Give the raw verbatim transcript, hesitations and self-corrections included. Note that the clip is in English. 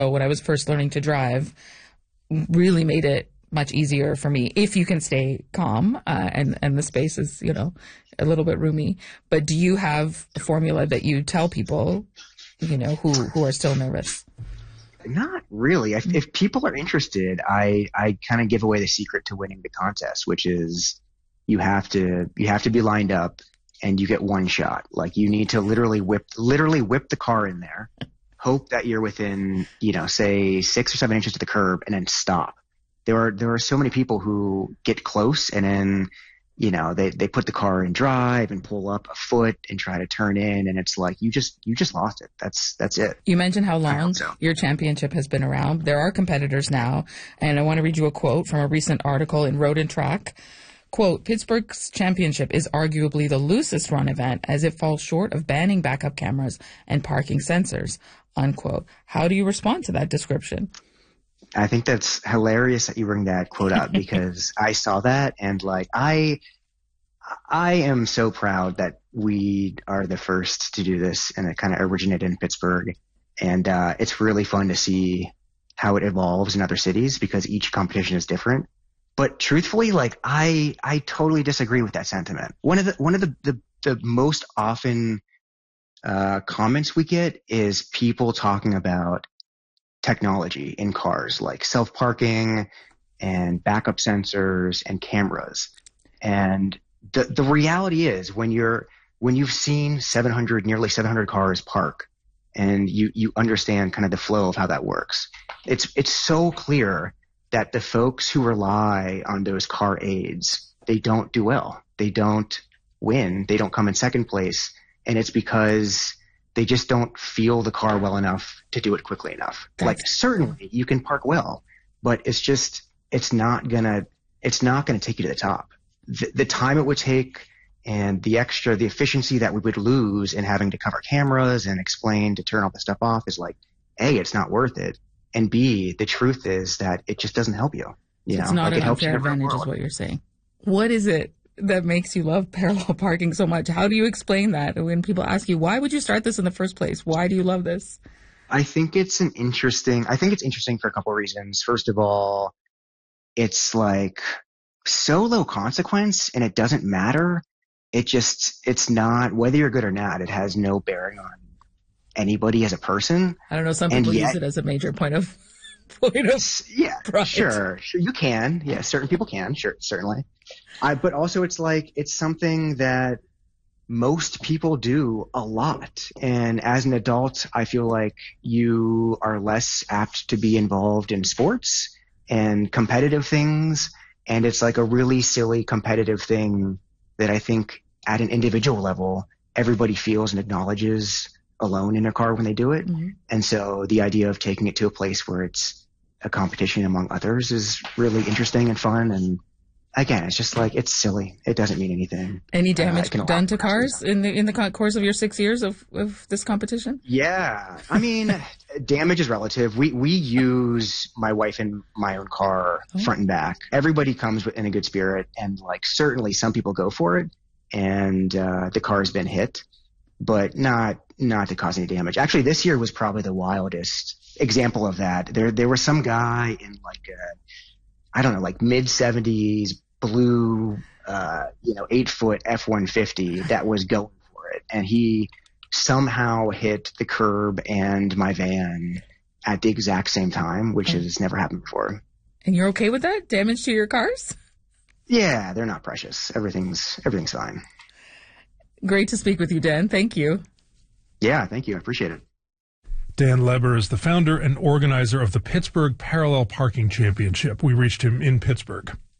when I was first learning to drive really made it much easier for me if you can stay calm uh, and, and the space is, you know, a little bit roomy. But do you have a formula that you tell people, you know, who, who are still nervous? Not really. If, if people are interested, I, I kind of give away the secret to winning the contest, which is you have to, you have to be lined up and you get one shot. Like you need to literally whip, literally whip the car in there, hope that you're within, you know, say six or seven inches to the curb and then stop. There are, there are so many people who get close and then, you know, they, they put the car in drive and pull up a foot and try to turn in. And it's like, you just, you just lost it. That's, that's it. You mentioned how long so. your championship has been around. There are competitors now. And I want to read you a quote from a recent article in Road and Track. Quote, Pittsburgh's championship is arguably the loosest run event as it falls short of banning backup cameras and parking sensors, unquote. How do you respond to that description? I think that's hilarious that you bring that quote up because I saw that and like I I am so proud that we are the first to do this and it kind of originated in Pittsburgh. And uh, it's really fun to see how it evolves in other cities because each competition is different. But truthfully, like I I totally disagree with that sentiment. One of the one of the the, the most often uh, comments we get is people talking about technology in cars like self-parking and backup sensors and cameras. And the the reality is when you're when you've seen seven hundred nearly seven hundred cars park and you you understand kind of the flow of how that works, it's it's so clear that the folks who rely on those car aids, they don't do well. They don't win. They don't come in second place. And it's because they just don't feel the car well enough to do it quickly enough. That's like certainly you can park well, but it's just, it's not gonna, it's not gonna take you to the top. The, the time it would take and the extra, the efficiency that we would lose in having to cover cameras and explain to turn all the stuff off is like, A, it's not worth it. And B, the truth is that it just doesn't help you. You it's know, not like an unfair advantage is what you're saying. What is it that makes you love parallel parking so much? How do you explain that when people ask you, why would you start this in the first place? Why do you love this? I think it's an interesting, I think it's interesting for a couple of reasons. First of all, it's like so low consequence and it doesn't matter. It just, it's not, whether you're good or not, it has no bearing on anybody as a person. I don't know. Some people yet, use it as a major point of, point of yeah, pride. sure, sure. You can. Yeah, certain people can. Sure, certainly. I, but also it's like, it's something that most people do a lot. And as an adult, I feel like you are less apt to be involved in sports and competitive things. And it's like a really silly competitive thing that I think at an individual level, everybody feels and acknowledges alone in their car when they do it. Mm-hmm. And so the idea of taking it to a place where it's a competition among others is really interesting and fun. And again, it's just like, it's silly. It doesn't mean anything. Any damage uh, done to cars in the in the course of your six years of, of this competition? Yeah. I mean, damage is relative. We we use my wife and my own car oh. front and back. Everybody comes in a good spirit. And like, certainly some people go for it. And uh, the car has been hit, but not not to cause any damage. Actually, this year was probably the wildest example of that. There there was some guy in like a, I don't know, like mid seventies blue, uh, you know, eight foot F one fifty that was going for it. And he somehow hit the curb and my van at the exact same time, which has never happened before. And you're okay with that? Damage to your cars? Yeah, they're not precious. Everything's, everything's fine. Great to speak with you, Dan. Thank you. Yeah, thank you. I appreciate it. Dan Leber is the founder and organizer of the Pittsburgh Parallel Parking Championship. We reached him in Pittsburgh.